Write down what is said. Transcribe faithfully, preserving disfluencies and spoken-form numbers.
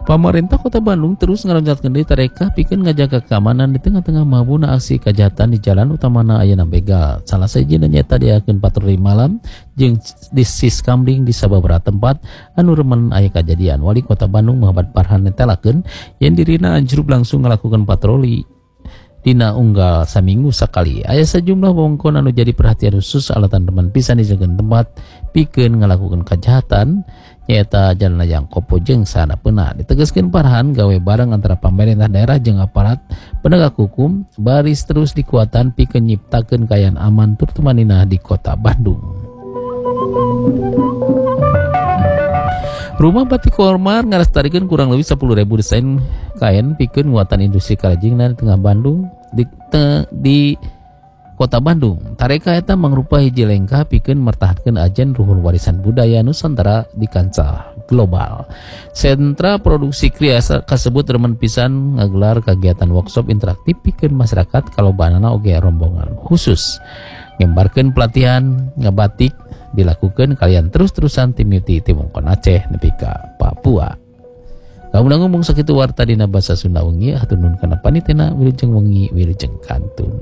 Pemerintah Kota Bandung terus ngaronjatkeun deui tarekah pikeun ngajaga keamanan di tengah-tengah mabuna aksi kejahatan di jalan utamana ayeuna begal. Salah sahijina nyaeta diakeun patroli malam jeung di Siskambling di sababaraha tempat anu remen aya kajadian. Wali Kota Bandung Muhammad Farhan netelakeun yen dirina anjruk langsung ngalakukan patroli dina unggal saminggu sakali. Aya sejumlah wewengkon anu jadi perhatian khusus alatan teman pisan dijagaan tempat pikeun ngalakukan kejahatan nyaeta jalan layang kopo jeung sanapeuna. Ditegaskeun Farhan gawe bareng antara pemerintah daerah jeung aparat penegak hukum baris terus dikuatan pikeun nyiptakeun kaayaan aman terutama di Kota Bandung. Rumah Batik Kormar ngalestarikeun kurang leuwih sepuluh ribu desain kain pikeun nguatan industri kalajengna di tengah Bandung di, te, di Kota Bandung. Tarekah eta mangrupa hiji lengkah pikeun mertahankeun ajen luhur warisan budaya Nusantara di kancah global. Sentra produksi kriasa kasebut remen pisan ngagelar kegiatan workshop interaktif pikeun masyarakat kalobanana oge rombongan khusus. Ngembarkeun pelatihan ngabatik dilakukan kalian terus-terusan tim Yuti Timongkon Aceh nepi ka Papua. Kamu ngomong sakitu warta dina basa Sunda wengi hatur nuhun kana panitena wilujeng wengi wilujeng kantun.